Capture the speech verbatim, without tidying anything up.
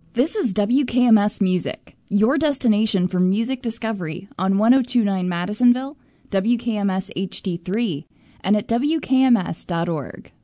This is W K M S Music, your destination for music discovery on one oh two point nine Madisonville, W K M S H D three, and at W K M S dot org.